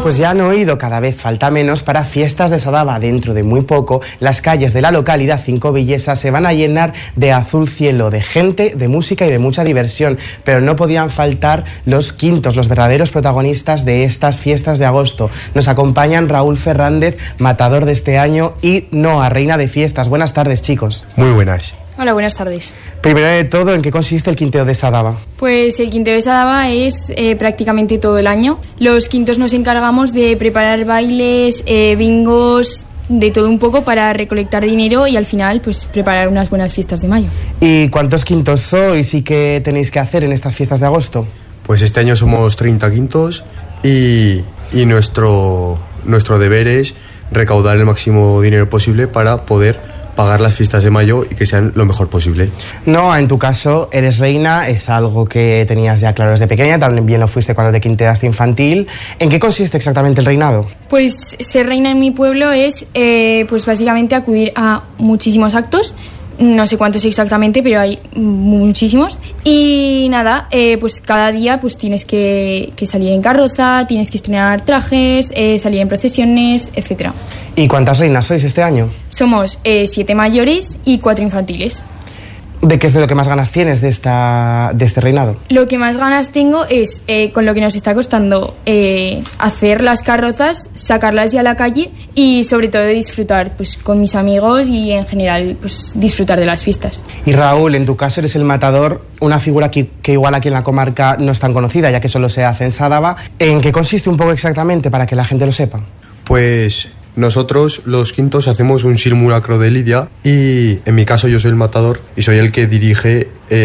Pues ya han oído, cada vez falta menos para fiestas de Sadaba. Dentro de muy poco, las calles de la localidad Cinco Villesas se van a llenar de azul cielo, de gente, de música y de mucha diversión. Pero no podían faltar los quintos, los verdaderos protagonistas de estas fiestas de agosto. Nos acompañan Raúl Fernández, matador de este año, y Noa, reina de fiestas. Buenas tardes, chicos. Muy buenas. Hola, buenas tardes. Primero de todo, ¿en qué consiste el quinteo de Sadaba? Pues el quinteo de Sadaba es prácticamente todo el año. Los quintos nos encargamos de preparar bailes, bingos, de todo un poco para recolectar dinero y al final pues preparar unas buenas fiestas de mayo. ¿Y cuántos quintos sois y qué tenéis que hacer en estas fiestas de agosto? Pues este año somos 30 quintos y nuestro deber es recaudar el máximo dinero posible para poder pagar las fiestas de mayo y que sean lo mejor posible. No, en tu caso eres reina, es algo que tenías ya claro desde pequeña, también lo fuiste cuando te quinteaste infantil. ¿En qué consiste exactamente el reinado? Pues ser reina en mi pueblo es pues básicamente acudir a muchísimos actos. No sé cuántos exactamente, pero hay muchísimos. Y nada, pues cada día pues tienes que salir en carroza, tienes que estrenar trajes, salir en procesiones, etcétera. ¿Y cuántas reinas sois este año? Somos 7 mayores y 4 infantiles. ¿De qué es de lo que más ganas tienes de este reinado? Lo que más ganas tengo es, con lo que nos está costando, hacer las carrozas, sacarlas ya a la calle y sobre todo disfrutar pues con mis amigos y en general pues disfrutar de las fiestas. Y Raúl, en tu caso eres el matador, una figura que igual aquí en la comarca no es tan conocida, ya que solo se hace en Sadaba. ¿En qué consiste un poco exactamente para que la gente lo sepa? Pues nosotros, los quintos, hacemos un simulacro de lidia y en mi caso yo soy el matador y soy el que dirige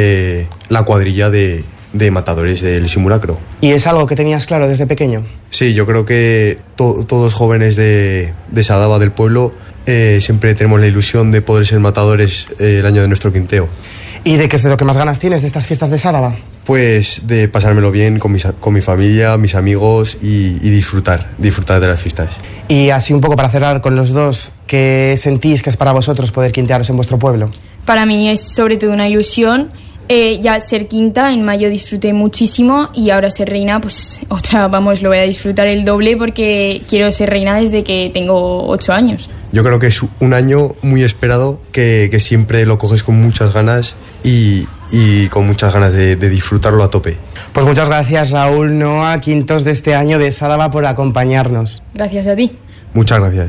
la cuadrilla de matadores del simulacro. ¿Y es algo que tenías claro desde pequeño? Sí, yo creo que todos jóvenes de Sadaba, del pueblo, siempre tenemos la ilusión de poder ser matadores el año de nuestro quinteo. ¿Y de qué es de lo que más ganas tienes de estas fiestas de Sadaba? Pues de pasármelo bien con mi familia, mis amigos y disfrutar de las fiestas. Y así un poco para cerrar con los dos, ¿qué sentís que es para vosotros poder quintearos en vuestro pueblo? Para mí es sobre todo una ilusión. Ya ser quinta, en mayo disfruté muchísimo y ahora ser reina, pues lo voy a disfrutar el doble porque quiero ser reina desde que tengo 8 años. Yo creo que es un año muy esperado, que siempre lo coges con muchas ganas y con muchas ganas de disfrutarlo a tope. Pues muchas gracias, Raúl, Noa, quintos de este año de Sadaba, por acompañarnos. Gracias a ti. Muchas gracias.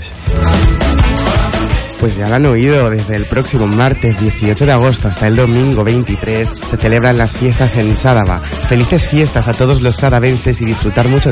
Pues ya lo han oído, desde el próximo martes 18 de agosto hasta el domingo 23 se celebran las fiestas en Sadaba. Felices fiestas a todos los sadavenses y disfrutar mucho de